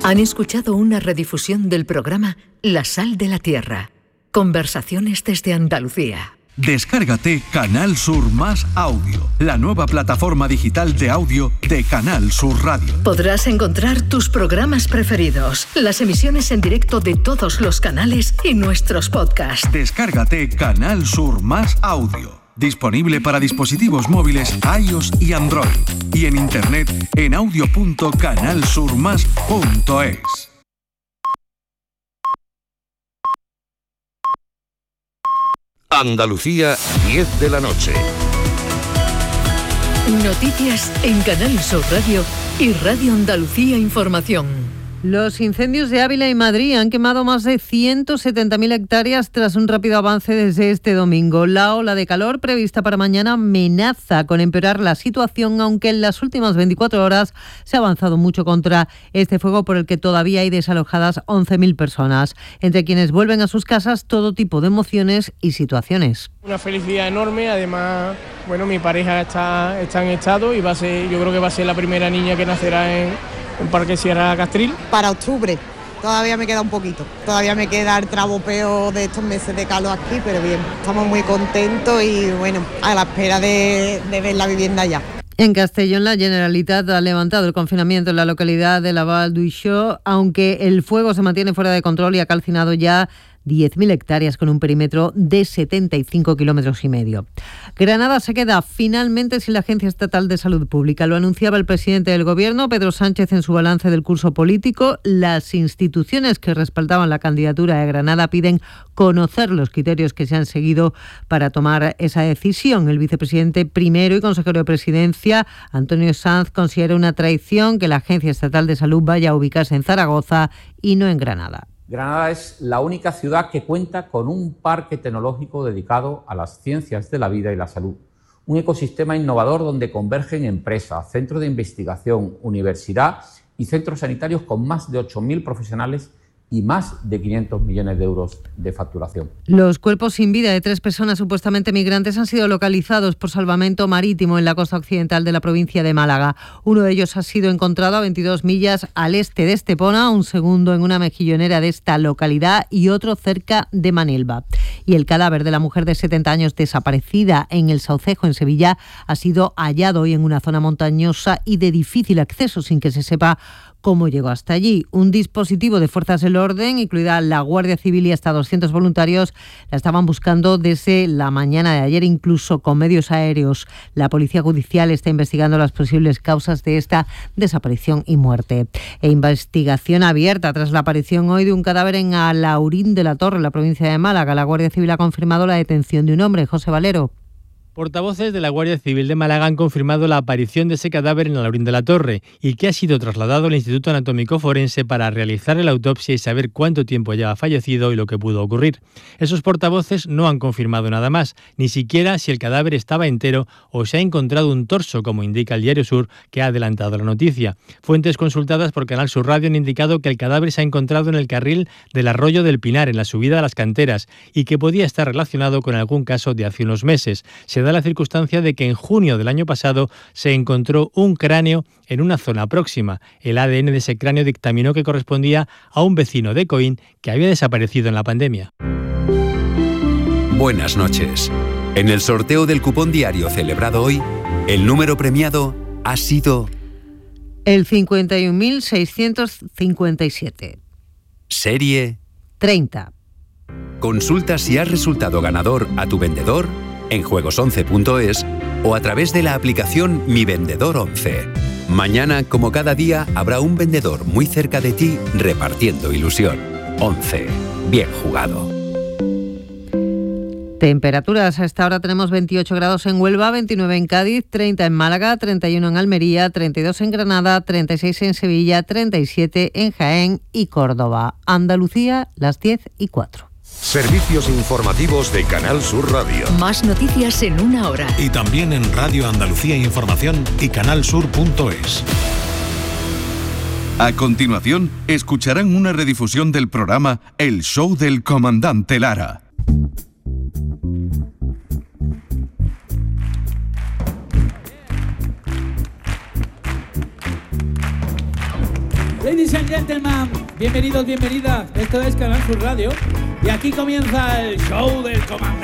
Han escuchado una redifusión del programa La Sal de la Tierra. Conversaciones desde Andalucía. Descárgate Canal Sur Más Audio, la nueva plataforma digital de audio de Canal Sur Radio. Podrás encontrar tus programas preferidos, las emisiones en directo de todos los canales y nuestros podcasts. Descárgate Canal Sur Más Audio. Disponible para dispositivos móviles iOS y Android. Y en internet en audio.canalsurmas.es. Andalucía, 10 de la noche. Noticias en Canal Sur Radio y Radio Andalucía Información. Los incendios de Ávila y Madrid han quemado más de 170.000 hectáreas tras un rápido avance desde este domingo. La ola de calor prevista para mañana amenaza con empeorar la situación, aunque en las últimas 24 horas se ha avanzado mucho contra este fuego por el que todavía hay desalojadas 11.000 personas, entre quienes vuelven a sus casas todo tipo de emociones y situaciones. Una felicidad enorme, además, bueno, mi pareja está en estado y yo creo que va a ser la primera niña que nacerá en Parque Sierra Castril. Para octubre, todavía me queda un poquito, todavía me queda el trabopeo de estos meses de calor aquí, pero bien, estamos muy contentos y bueno, a la espera de ver la vivienda ya. En Castellón, la Generalitat ha levantado el confinamiento en la localidad de la Val d'Uixó, aunque el fuego se mantiene fuera de control y ha calcinado ya 10.000 hectáreas con un perímetro de 75 kilómetros y medio. Granada se queda finalmente sin la Agencia Estatal de Salud Pública. Lo anunciaba el presidente del Gobierno, Pedro Sánchez, en su balance del curso político. Las instituciones que respaldaban la candidatura de Granada piden conocer los criterios que se han seguido para tomar esa decisión. El vicepresidente primero y consejero de Presidencia, Antonio Sanz, considera una traición que la Agencia Estatal de Salud vaya a ubicarse en Zaragoza y no en Granada. Granada es la única ciudad que cuenta con un parque tecnológico dedicado a las ciencias de la vida y la salud. Un ecosistema innovador donde convergen empresas, centros de investigación, universidad y centros sanitarios con más de 8.000 profesionales y más de 500 millones de euros de facturación. Los cuerpos sin vida de 3 personas supuestamente migrantes han sido localizados por salvamento marítimo en la costa occidental de la provincia de Málaga. Uno de ellos ha sido encontrado a 22 millas al este de Estepona, un segundo en una mejillonera de esta localidad y otro cerca de Manilva. Y el cadáver de la mujer de 70 años desaparecida en el Saucejo, en Sevilla, ha sido hallado hoy en una zona montañosa y de difícil acceso sin que se sepa cómo llegó hasta allí. Un dispositivo de fuerzas del orden, incluida la Guardia Civil y hasta 200 voluntarios, la estaban buscando desde la mañana de ayer, incluso con medios aéreos. La Policía Judicial está investigando las posibles causas de esta desaparición y muerte. Investigación abierta tras la aparición hoy de un cadáver en Alhaurín de la Torre, en la provincia de Málaga. La Guardia Civil ha confirmado la detención de un hombre, José Valero. Portavoces de la Guardia Civil de Málaga han confirmado la aparición de ese cadáver en Alhaurín de la Torre y que ha sido trasladado al Instituto Anatómico Forense para realizar la autopsia y saber cuánto tiempo lleva fallecido y lo que pudo ocurrir. Esos portavoces no han confirmado nada más, ni siquiera si el cadáver estaba entero o se ha encontrado un torso, como indica el Diario Sur, que ha adelantado la noticia. Fuentes consultadas por Canal Sur Radio han indicado que el cadáver se ha encontrado en el carril del Arroyo del Pinar, en la subida a las Canteras, y que podía estar relacionado con algún caso de hace unos meses. Se da la circunstancia de que en junio del año pasado se encontró un cráneo en una zona próxima. El ADN de ese cráneo dictaminó que correspondía a un vecino de Coín que había desaparecido en la pandemia. Buenas noches. En el sorteo del cupón diario celebrado hoy, el número premiado ha sido el 51.657. Serie 30. Consulta si has resultado ganador a tu vendedor en juegos11.es o a través de la aplicación Mi Vendedor 11. Mañana, como cada día, habrá un vendedor muy cerca de ti repartiendo ilusión. 11. Bien jugado. Temperaturas. A esta hora tenemos 28 grados en Huelva, 29 en Cádiz, 30 en Málaga, 31 en Almería, 32 en Granada, 36 en Sevilla, 37 en Jaén y Córdoba. Andalucía, las 10:04. Servicios informativos de Canal Sur Radio. Más noticias en una hora. Y también en Radio Andalucía Información y canalsur.es. A continuación, escucharán una redifusión del programa El Show del Comandante Lara. Ladies and gentlemen, bienvenidos, bienvenidas. Esto es Canal Sur Radio y aquí comienza el show del comandante.